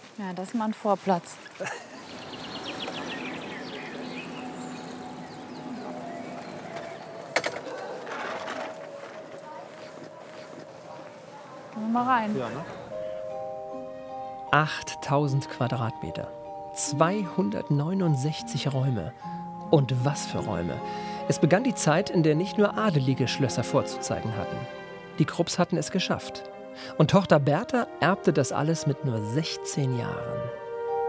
Ja, das ist mal ein Vorplatz. Gehen wir mal rein. Ja, ne? 8000 Quadratmeter, 269 Räume. Und was für Räume. Es begann die Zeit, in der nicht nur Adelige Schlösser vorzuzeigen hatten. Die Krupps hatten es geschafft. Und Tochter Bertha erbte das alles mit nur 16 Jahren.